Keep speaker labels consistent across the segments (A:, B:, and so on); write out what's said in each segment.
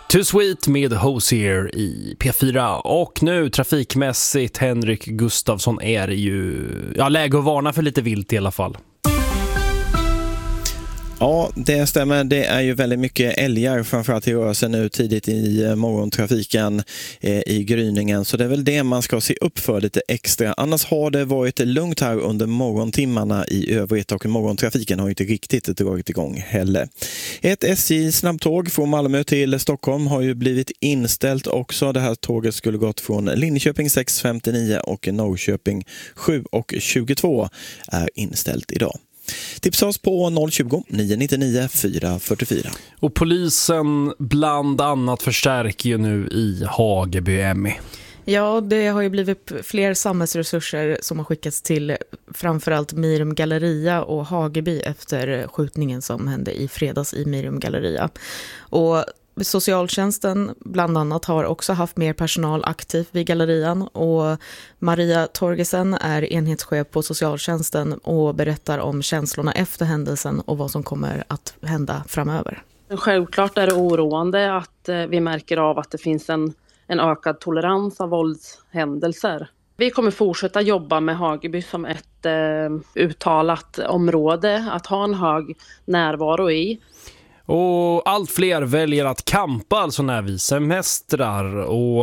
A: Too Sweet med Hozier i P4. Och nu trafikmässigt, Henrik Gustafsson, är ju läge att varna för lite vilt i alla fall.
B: Ja, det stämmer. Det är ju väldigt mycket älgar framförallt i rörelsen nu tidigt i morgontrafiken i gryningen. Så det är väl det man ska se upp för lite extra. Annars har det varit lugnt här under morgontimmarna i övrigt och morgontrafiken har inte riktigt dragit igång heller. Ett SJ-snabbtåg från Malmö till Stockholm har ju blivit inställt också. Det här tåget skulle gått från Linköping 6.59 och Norrköping 7.22 är inställt idag. Tipsa oss på 020-999 444.
A: Och polisen bland annat förstärker ju nu i Hageby, Emmy.
C: Ja, det har ju blivit fler samhällsresurser som har skickats till framförallt Mirum Galleria och Hageby efter skjutningen som hände i fredags i Mirum Galleria. Och socialtjänsten bland annat har också haft mer personal aktiv vid gallerian och Maria Torgersen är enhetschef på socialtjänsten och berättar om känslorna efter händelsen och vad som kommer att hända framöver.
D: Självklart är det oroande att vi märker av att det finns en ökad tolerans av våldshändelser. Vi kommer fortsätta jobba med Hageby som ett uttalat område att ha en hög närvaro i.
A: Och allt fler väljer att campa alltså när vi semestrar och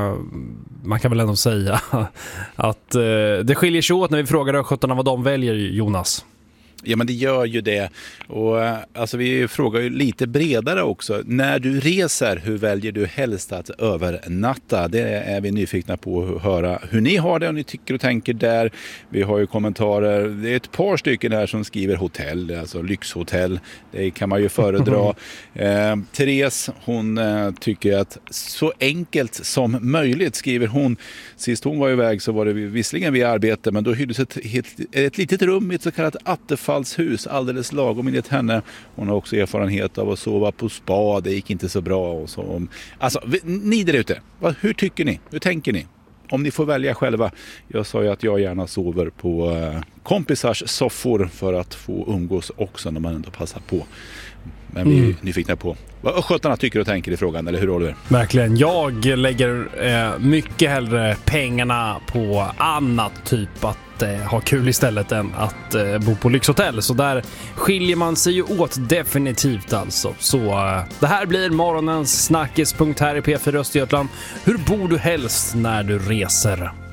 A: man kan väl ändå säga att det skiljer sig åt när vi frågar östgötarna vad de väljer, Jonas.
E: Ja, men det gör ju det. Och alltså vi frågar ju lite bredare också. När du reser, hur väljer du helst att övernatta? Det är vi nyfikna på att höra hur ni har det och ni tycker och tänker där. Vi har ju kommentarer. Det är ett par stycken här som skriver hotell, alltså lyxhotell. Det kan man ju föredra. Therese, hon tycker att så enkelt som möjligt, skriver hon. Sist hon var iväg så var det visserligen vid arbete, men då hyrdes ett litet rum i ett så kallat attefallshus, alldeles lagom enligt henne. Hon har också erfarenhet av att sova på spa, det gick inte så bra. Och så. Alltså, ni där ute, hur tycker ni? Hur tänker ni? Om ni får välja själva. Jag sa ju att jag gärna sover på kompisars soffor för att få umgås också när man ändå passar på. Men vi är nyfikna på vad skötarna tycker och tänker i frågan, eller hur, Oliver?
A: Verkligen. Jag lägger mycket hellre pengarna på annat, typ att ha kul istället än att bo på lyxhotell. Så där skiljer man sig ju åt definitivt alltså. Så det här blir morgonens snackispunkt här i P4 Östergötland. Hur bor du helst när du reser?